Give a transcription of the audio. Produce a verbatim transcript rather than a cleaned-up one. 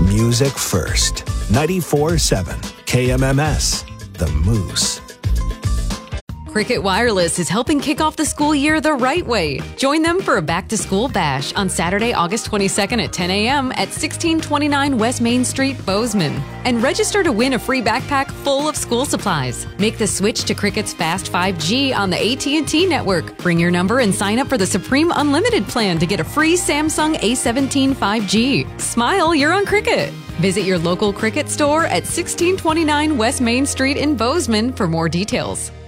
Music first. ninety-four point seven K M M S, The Moose. Cricket Wireless is helping kick off the school year the right way. Join them for a back-to-school bash on Saturday, August twenty-second at ten a.m. at sixteen twenty-nine West Main Street, Bozeman. And register to win a free backpack full of school supplies. Make the switch to Cricket's Fast five G on the A T and T network. Bring your number and sign up for the Supreme Unlimited plan to get a free Samsung A seventeen five G. Smile, you're on Cricket. Visit your local Cricket store at sixteen twenty-nine West Main Street in Bozeman for more details.